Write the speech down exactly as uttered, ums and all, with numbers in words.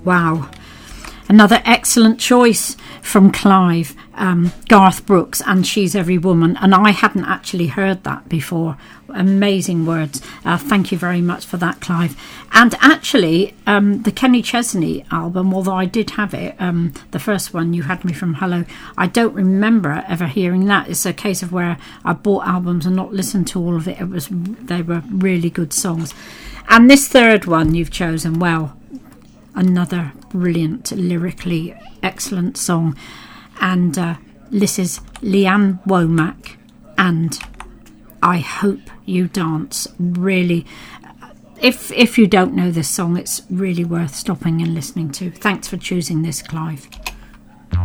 Wow. Another excellent choice from Clive, um, Garth Brooks, and She's Every Woman. And I hadn't actually heard that before. Amazing words. Uh, thank you very much for that, Clive. And actually, um, the Kenny Chesney album, although I did have it, um, the first one, You Had Me From Hello, I don't remember ever hearing that. It's a case of where I bought albums and not listened to all of it. It was They were really good songs. And this third one you've chosen, well, another brilliant, lyrically excellent song. And uh, this is Leanne Womack and I Hope You Dance. Really, if if you don't know this song, it's really worth stopping and listening to. Thanks for choosing this, Clive.